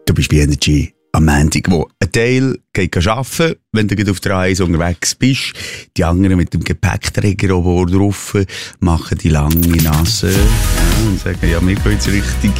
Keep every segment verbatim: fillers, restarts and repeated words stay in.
Du bist bei Energy am Montag, wo ein Teil geht arbeiten, wenn du auf der A eins unterwegs bist. Die anderen mit dem Gepäckträger oben drauf machen die lange Nase ja, und sagen, ja, wir gehen jetzt richtig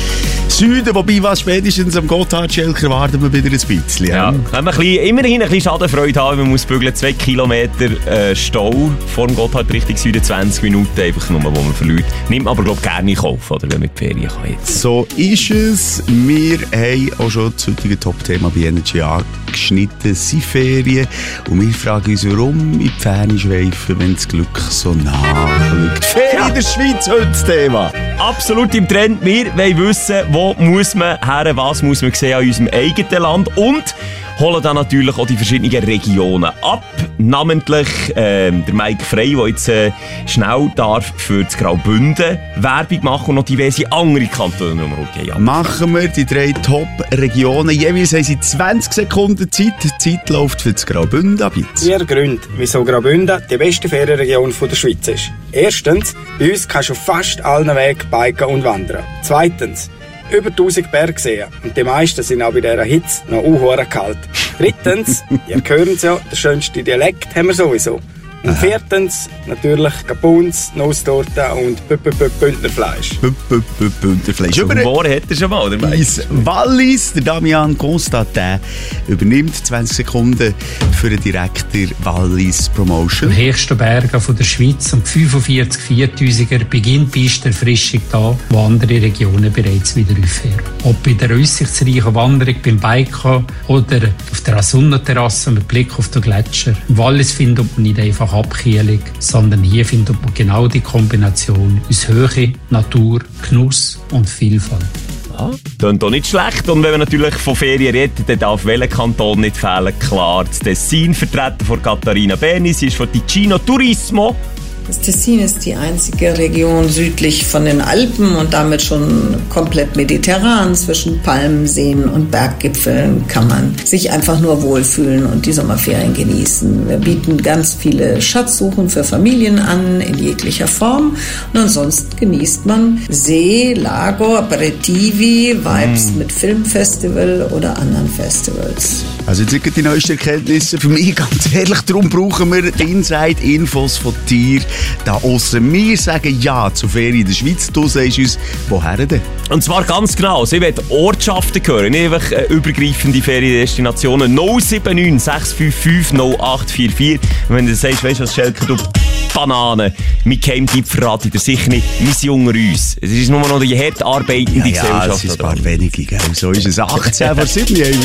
Süden, wobei was spätestens am Gotthardschelker warten wir wieder ein bisschen. Ja, wenn wir ein bisschen, immerhin ein bisschen Schadenfreude haben, man muss bügeln, zwei Kilometer äh, Stau vor dem Gotthard Richtung Süden, zwanzig Minuten einfach nur, wo man verliert. Nimmt man aber, glaube ich, gerne in Kauf, oder, wenn man die Ferien kann jetzt. So ist es. Wir haben auch schon das heutige Top-Thema bei Energy angeschnitten, sind Ferien. Und wir fragen uns, warum in die Ferne schweifen, wenn das Glück so nachliegt. Ferien ja. in der Schweiz, heute das Thema. Absolut im Trend. Wir wollen wissen, wo muss man her, was muss man sehen an unserem eigenen Land und holen dann natürlich auch die verschiedenen Regionen ab. Namentlich ähm, der Mike Frey, der jetzt äh, schnell darf für das Graubünden Werbung machen und noch diverse andere Kantone umrücken. Ja. Machen wir die drei Top-Regionen. Jeweils haben sie zwanzig Sekunden Zeit. Die Zeit läuft für das Graubünden ab jetzt. Vier Gründe, wieso Graubünden die beste Ferienregion der Schweiz ist. Erstens, bei uns kannst du auf fast allen Wegen biken und wandern. Zweitens, über tausend Berge sehen. Und die meisten sind auch bei dieser Hitze noch unhuere kalt. Drittens, ihr hört es ja, der schönste Dialekt haben wir sowieso. Und Aha. viertens, natürlich Gabuns, Nusstorte und Bündnerfleisch. Bündnerfleisch. Über Moor hat er schon mal, oder? Wallis, der Damian Constantin, übernimmt zwanzig Sekunden für eine direkte Wallis-Promotion. Am höchsten Bergen von der Schweiz und fünfundvierzig Viertausiger beginnt die Erfrischung da, wo andere Regionen bereits wieder aufhören. Ob bei der aussichtsreichen Wanderung beim Biken oder auf der Sonnenterrasse mit Blick auf den Gletscher. Im Wallis findet man nicht einfach Abkühlung, sondern hier findet man genau die Kombination aus Höhe, Natur, Genuss und Vielfalt. Ja, klingt doch nicht schlecht. Und wenn man natürlich von Ferien redet, dann darf welcher Kanton nicht fehlen. Klar, das Tessin, vertreten von Katharina Berni, sie ist von Ticino Turismo. Das Tessin ist die einzige Region südlich von den Alpen und damit schon komplett mediterran. Zwischen Palmen, Seen und Berggipfeln kann man sich einfach nur wohlfühlen und die Sommerferien genießen. Wir bieten ganz viele Schatzsuchen für Familien an, in jeglicher Form. Und ansonsten genießt man See, Lago, Aperitivi, Vibes mm. mit Filmfestival oder anderen Festivals. Also jetzt sind die neuesten Erkenntnisse für mich ganz ehrlich. Darum brauchen wir die Inside-Infos von dir da aussen. Wir sagen ja zu Ferien in der Schweiz. Du sagst uns, woher denn? Und zwar ganz genau. Sie wollen Ortschaften hören, nicht einfach äh, übergreifende Feriendestinationen. null sieben neun sechs fünf fünf null acht vier vier. Und wenn du sagst, weißt du was, Schelker, du Banane, mein Geheimtipp verrate ich dir sicher nicht. Wir sind unter uns. Es ist nur noch die hart arbeitende ja, ja, Gesellschaft. Ja, es sind ein paar wenige, gell? So ist es. achtzehn vor sieben